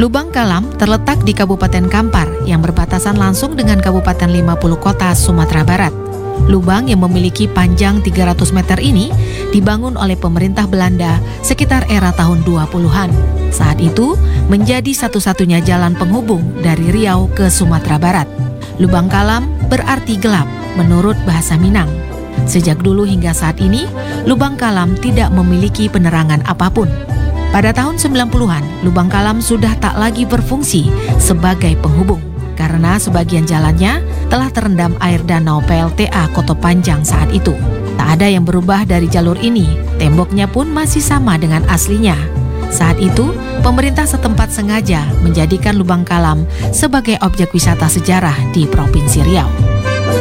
Lubang Kalam terletak di Kabupaten Kampar yang berbatasan langsung dengan Kabupaten 50 Kota, Sumatera Barat. Lubang yang memiliki panjang 300 meter ini dibangun oleh pemerintah Belanda sekitar era tahun 20-an. Saat itu menjadi satu-satunya jalan penghubung dari Riau ke Sumatera Barat. Lubang Kalam berarti gelap menurut bahasa Minang. Sejak dulu hingga saat ini, Lubang Kalam tidak memiliki penerangan apapun. Pada tahun 90-an, Lubang Kalam sudah tak lagi berfungsi sebagai penghubung karena sebagian jalannya telah terendam air danau PLTA Koto Panjang saat itu. Tak ada yang berubah dari jalur ini, temboknya pun masih sama dengan aslinya. Saat itu, pemerintah setempat sengaja menjadikan Lubang Kalam sebagai objek wisata sejarah di Provinsi Riau.